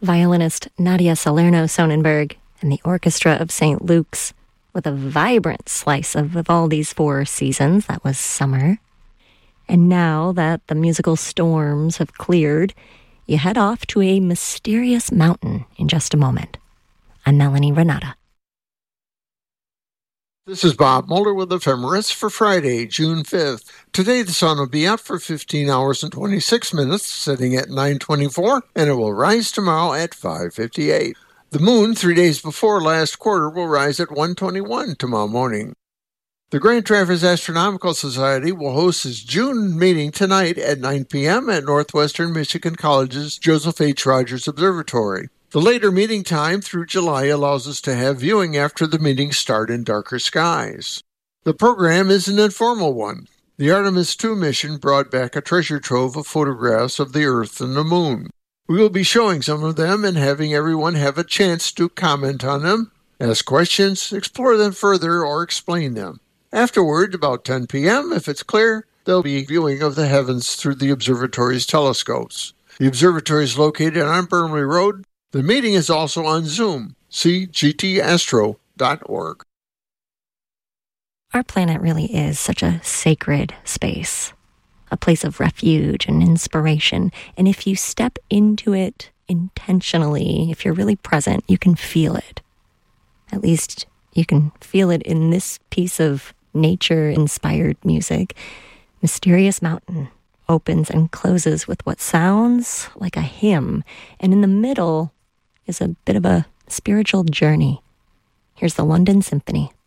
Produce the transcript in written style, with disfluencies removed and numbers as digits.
Violinist Nadia Salerno Sonnenberg and the Orchestra of St. Luke's with a vibrant slice of Vivaldi's Four Seasons. That was summer. And now that the musical storms have cleared, you head off to a mysterious mountain in just a moment. I'm Melanie Renata. This is Bob Mulder with Ephemeris for Friday, June 5th. Today the sun will be up for 15 hours and 26 minutes, setting at 9:24, and it will rise tomorrow at 5:58. The moon, 3 days before last quarter, will rise at 1:21 tomorrow morning. The Grand Traverse Astronomical Society will host its June meeting tonight at 9 p.m. at Northwestern Michigan College's Joseph H. Rogers Observatory. The later meeting time through July allows us to have viewing after the meetings start in darker skies. The program is an informal one. The Artemis II mission brought back a treasure trove of photographs of the Earth and the Moon. We will be showing some of them and having everyone have a chance to comment on them, ask questions, explore them further, or explain them. Afterward, about 10 p.m., if it's clear, there'll be viewing of the heavens through the observatory's telescopes. The observatory is located on Burnley Road. The meeting is also on Zoom. See gtastro.org. Our planet really is such a sacred space, a place of refuge and inspiration. And if you step into it intentionally, if you're really present, you can feel it. At least you can feel it in this piece of nature-inspired music. Mysterious Mountain opens and closes with what sounds like a hymn. And in the middle is a bit of a spiritual journey. Here's the London Symphony.